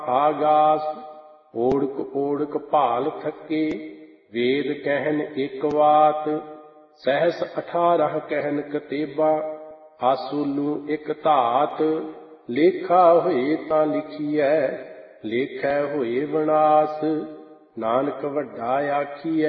ਆਗਾਸ। ਓੜਕ ਓੜਕ ਭਾਲ ਥਕੇ, ਵੇਦ ਕਹਿਨ ਇੱਕ ਵਾਤ। ਸਹਿਸ 18 ਕਹਿਨ ਕਤੇਬਾ, ਆਸੂਲੂ ਇੱਕ ਧਾਤ। ਲੇਖਾ ਹੋਏ ਤਾਂ ਲਿਖੀਐ, ਲੇਖੈ ਹੋਏ ਵਿਨਾਸ਼। ਨਾਨਕ ਵੱਡਾ ਆਖੀਐ,